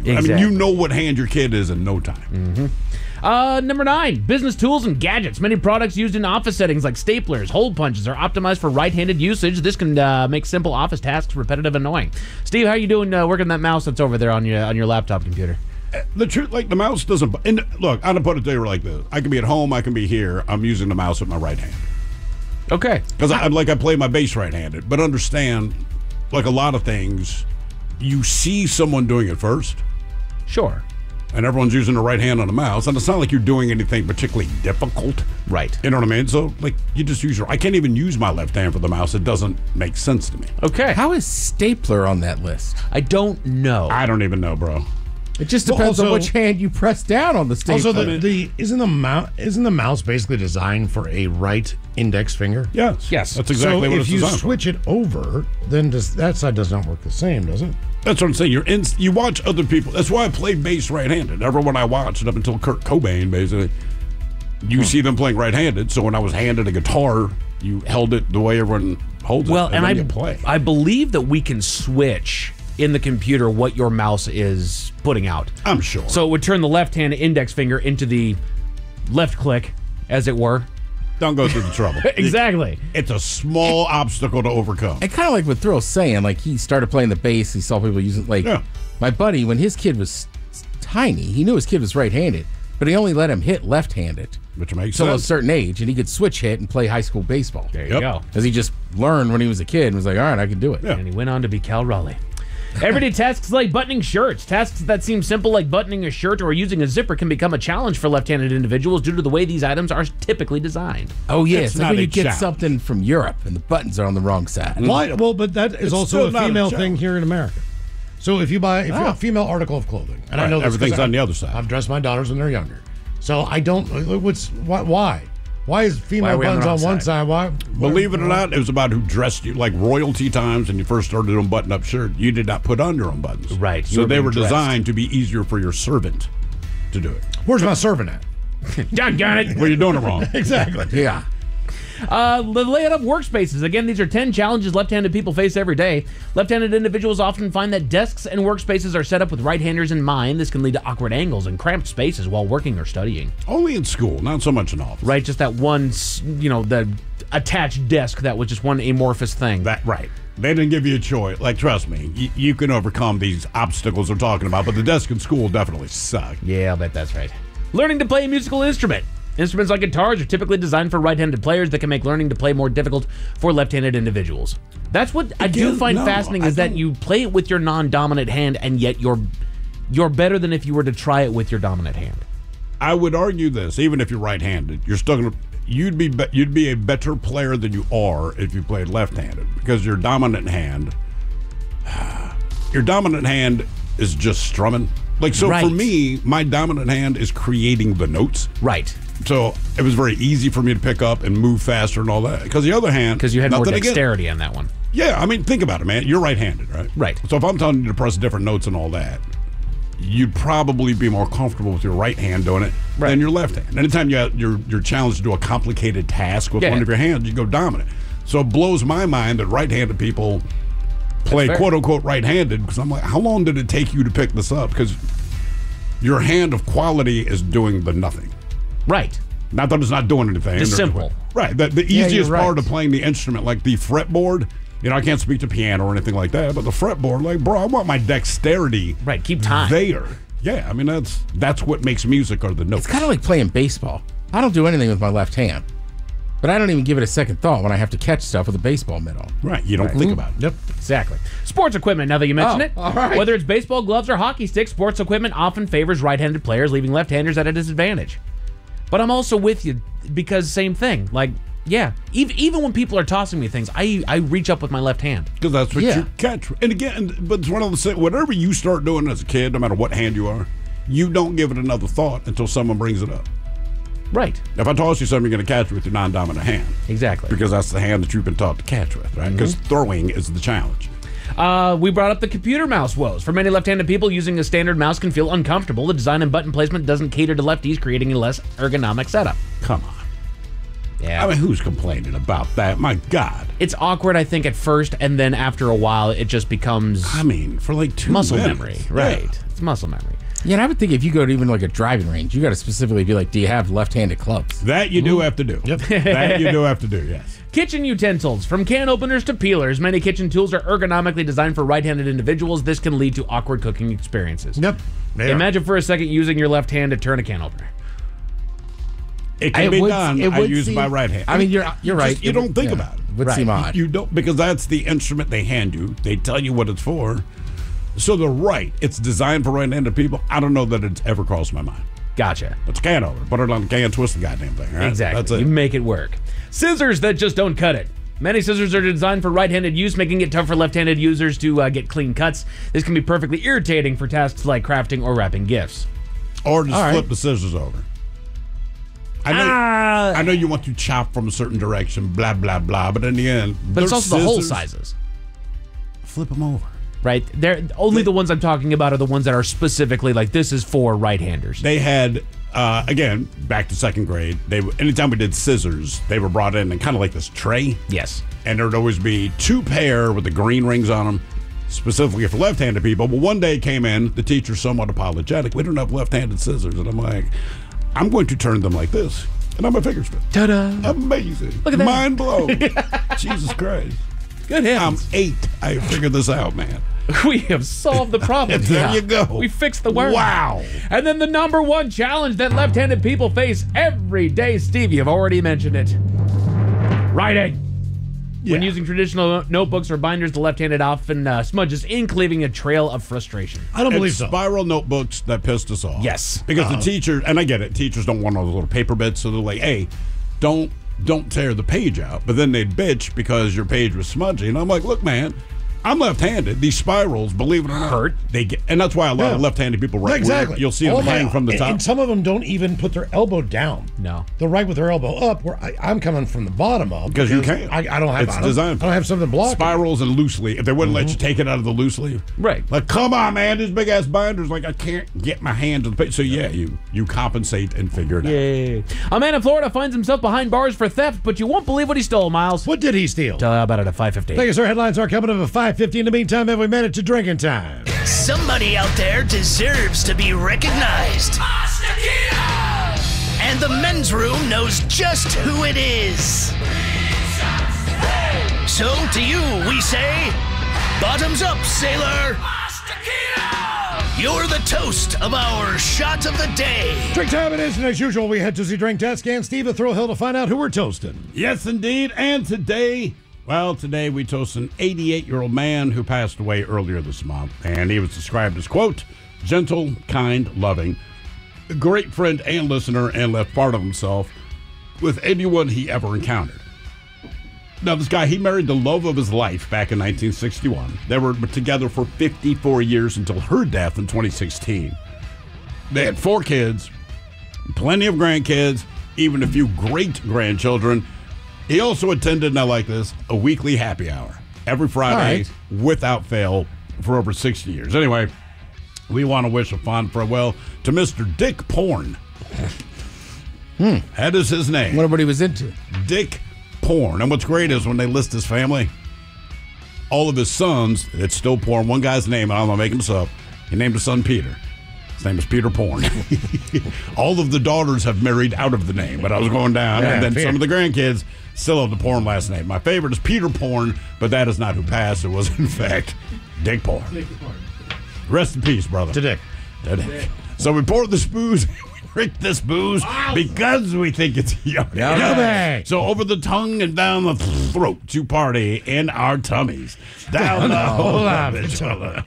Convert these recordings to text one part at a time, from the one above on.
Exactly. I mean, you know what hand your kid is in no time. Number 9, business tools and gadgets. Many products used in office settings like staplers, hole punches are optimized for right-handed usage. This can make simple office tasks repetitive and annoying. Steve, how are you doing working that mouse that's over there on your laptop computer? The truth, like the mouse doesn't. And look, I'm gonna put it to you like this: I can be at home, I can be here. I'm using the mouse with my right hand Okay. because I play my bass right-handed. But understand, like a lot of things, you see someone doing it first, Sure. and everyone's using the right hand on the mouse, and it's not like you're doing anything particularly difficult. Right. You know what I mean? So, like, you just use I can't even use my left hand for the mouse. It doesn't make sense to me. Okay. How is stapler on that list? I don't know. I don't even know, bro. It just depends on which hand you press down on the stapler. Also, isn't the mouse basically designed for a right index finger? Yes. Yes. That's exactly So what if it's you designed for. switch it over, then that side does not work the same, does it? That's what I'm saying. You watch other people. That's why I play bass right-handed. Everyone I watched up until Kurt Cobain, basically, you see them playing right-handed. So when I was handed a guitar, you held it the way everyone holds Well, it. and then you play. I believe that we can switch in the computer what your mouse is putting out. I'm sure. So it would turn the left-hand index finger into the left click, as it were. Don't go through the trouble. Exactly. It's a small obstacle to overcome. And kind of like what Thrill's saying, like he started playing the bass, he saw people using my buddy, when his kid was tiny, he knew his kid was right-handed, but he only let him hit left-handed Which makes until a sense. certain age, and he could switch hit and play high school baseball. There you Yep. go. Because he just learned when he was a kid and was like, all right, I can do it. Yeah. And he went on to be Cal Raleigh. Everyday tasks like buttoning shirts. Tasks that seem simple like buttoning a shirt or using a zipper can become a challenge for left-handed individuals due to the way these items are typically designed. Oh, yeah. It's It's like not when a you get challenge. something from Europe and the buttons are on the wrong side. Why? Well, but that is It's also still not a a female challenge. thing here in America. So if you buy a female article of clothing, and I Right, know this 'cause everything's on the other side. I've dressed my daughters when they're younger, so I don't. Why? Why is female are we on buttons the on wrong one side? Why? Believe it or not, it was about who dressed you. Like royalty times when you first started doing button-up shirt, you did not put on your own buttons. Right, you So were they being were dressed. designed to be easier for your servant to do it. Where's my servant at? Doggone it. Well, you're doing it wrong. Exactly. Yeah. The layout of workspaces. Again, these are 10 challenges left-handed people face every day. Left-handed individuals often find that desks and workspaces are set up with right-handers in mind. This can lead to awkward angles and cramped spaces while working or studying. Only in school, not so much in office. Right, just that one, the attached desk that was just one amorphous thing. Right. They didn't give you a choice. Like, trust me, you can overcome these obstacles they're talking about, but the desk in school definitely suck. Yeah, I bet that's right. Learning to play a musical instrument. Instruments like guitars are typically designed for right-handed players that can make learning to play more difficult for left-handed individuals. That's what I do Again, find no, fascinating I is that don't- you play it with your non-dominant hand, and yet you're better than if you were to try it with your dominant hand. I would argue this, even if you're right-handed, you're still gonna you'd be a better player than you are if you played left-handed because your dominant hand is just strumming. Like, so Right. for me, my dominant hand is creating the notes. Right. So it was very easy for me to pick up and move faster and all that. Because the other hand, Because you had more nothing against- dexterity on that one. Yeah, I mean, think about it, man. You're right-handed, right? Right. So if I'm telling you to press different notes and all that, you'd probably be more comfortable with your right hand doing it than your left hand. Anytime you're challenged to do a complicated task with one of your hands, you go dominant. So it blows my mind that right-handed people play fair. quote-unquote right-handed because I'm like, how long did it take you to pick this up? Because your hand of quality is doing the nothing. Right. Not that it's not doing anything. Just They're- simple. Right. The you're easiest right. part of playing the instrument, like the fretboard, I can't speak to piano or anything like that, but the fretboard, like, bro, I want my dexterity Right, keep time. there. Yeah, I mean, that's what makes music are the notes. It's kind of like playing baseball. I don't do anything with my left hand, but I don't even give it a second thought when I have to catch stuff with a baseball mitt on. right. You don't think about it. Yep. Exactly. Sports equipment, now that you mention it. all right. Whether it's baseball gloves or hockey sticks, sports equipment often favors right-handed players, leaving left-handers at a disadvantage. But I'm also with you because same thing. Like, yeah, even when people are tossing me things, I reach up with my left hand. Because that's what Yeah. you catch. And again, but it's one of the things, whatever you start doing as a kid, no matter what hand you are, you don't give it another thought until someone brings it up. Right. If I toss you something, you're going to catch it with your non-dominant hand. Exactly. Because that's the hand that you've been taught to catch with, right? Because throwing is the challenge. We brought up the computer mouse woes. For many left-handed people, using a standard mouse can feel uncomfortable. The design and button placement doesn't cater to lefties, creating a less ergonomic setup. Come on. Yeah. I mean, who's complaining about that? My God. It's awkward, I think, at first, and then after a while, it just becomes I mean, for like 2 muscle minutes. memory. Yeah. Right. It's muscle memory. Yeah, and I would think if you go to even like a driving range, you got to specifically be like, do you have left-handed clubs? That you do have to do. Yep. That you do have to do, yes. Kitchen utensils. From can openers to peelers, many kitchen tools are ergonomically designed for right-handed individuals. This can lead to awkward cooking experiences. Yep. Imagine for a second using your left hand to turn a can opener. It can be done. I use my right hand. I mean, you're right. You don't think about it. Would seem odd. You don't, because that's the instrument they hand you. They tell you what it's for. So they're right. It's designed for right-handed people. I don't know that it's ever crossed my mind. Gotcha. It's a can opener. Put it on the can, twist the goddamn thing. Right? Exactly. That's it. You make it work. Scissors that just don't cut it. Many scissors are designed for right-handed use, making it tough for left-handed users to get clean cuts. This can be perfectly irritating for tasks like crafting or wrapping gifts. Or just flip the scissors over. I know you want to chop from a certain direction, blah, blah, blah, but in the end... But it's also the hole sizes. Flip them over. Right? They're only the ones I'm talking about are the ones that are specifically like, this is for right-handers. They had, again, back to second grade, anytime we did scissors, they were brought in kind of like this tray. Yes. And there would always be 2 pair with the green rings on them, specifically for left-handed people. But one day came in, the teacher's somewhat apologetic. We don't have left-handed scissors. And I'm like, I'm going to turn them like this. And I'm a figure spin. Ta-da. Amazing. Look at that. Mind blown. Jesus Christ. Good heavens. I'm 8. I figured this out, man. We have solved the problem. There you go. We fixed the worm. Wow. And then the number one challenge that left-handed people face every day, Steve, you've already mentioned it. Writing. When using traditional notebooks or binders, the left-handed often smudges ink, leaving a trail of frustration. I don't believe so. Spiral notebooks that pissed us off. Yes. Because the teacher, and I get it, teachers don't want all the little paper bits, so they're like, hey, don't tear the page out. But then they'd bitch because your page was smudgy. And I'm like, look, man, I'm left-handed. These spirals, believe it or not, hurt. And that's why a lot of left-handed people write Exactly. weird. You'll see them hang from the top. And some of them don't even put their elbow down. No. They'll write with their elbow up, where I'm coming from the bottom up. Because you can't. I don't have It's designed. I don't have something blocking. Spirals and loose leaf. If they wouldn't let you take it out of the loose leaf. Right. Like, come on, man, these big-ass binders. Like, I can't get my hand to the page. So, yeah, you compensate and figure it out. Yay. A man in Florida finds himself behind bars for theft, but you won't believe what he stole, Miles. What did he steal? Tell you about it at 5:15. Thank you, sir. Headlines are coming up at 5:50. In the meantime, every minute to drinking time. Somebody out there deserves to be recognized. And the men's room knows just who it is. So to you, we say, bottoms up, sailor. You're the toast of our shot of the day. Drink time it is, and as usual, we head to the drink desk and Steve at Thrill Hill to find out who we're toasting. Yes, indeed. And today we toast an 88-year-old man who passed away earlier this month. And he was described as, quote, gentle, kind, loving, a great friend and listener, and left part of himself with anyone he ever encountered. Now, this guy, he married the love of his life back in 1961. They were together for 54 years until her death in 2016. They had 4 kids, plenty of grandkids, even a few great-grandchildren. He also attended, and I like this, a weekly happy hour every Friday without fail for over 60 years. Anyway, we want to wish a fond farewell to Mr. Dick Porn. That is his name. What he was into. Dick Porn. And what's great is when they list his family, all of his sons, it's still Porn. One guy's name, and I'm going to make him up. He named his son Peter. His name is Peter Porn. All of the daughters have married out of the name, but I was going down. And then some of the grandkids still have the Porn last name. My favorite is Peter Porn, but that is not who passed. It was, in fact, Dick Porn. Rest in peace, brother. To Dick. So we poured this booze. Drink this booze because we think it's yummy. So over the tongue and down the throat to party in our tummies. Down the whole of it.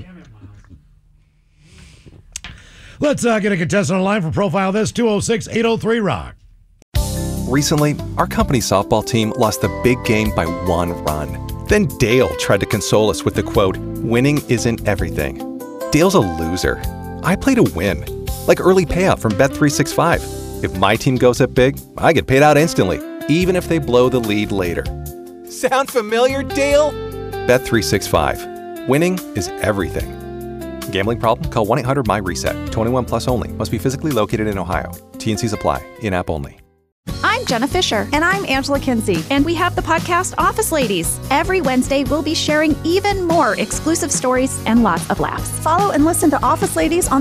Let's get a contestant on the line for Profile This, 206-803-ROCK. Recently, our company's softball team lost the big game by 1 run. Then Dale tried to console us with the quote, winning isn't everything. Dale's a loser. I play to win. Like early payout from Bet365. If my team goes up big, I get paid out instantly, even if they blow the lead later. Sound familiar, Dale? Bet365. Winning is everything. Gambling problem? Call 1-800-MY-RESET. 21 plus only. Must be physically located in Ohio. T&Cs apply. In-app only. I'm I'm Jenna Fisher. And I'm Angela Kinsey. And we have the podcast Office Ladies. Every Wednesday, we'll be sharing even more exclusive stories and lots of laughs. Follow and listen to Office Ladies on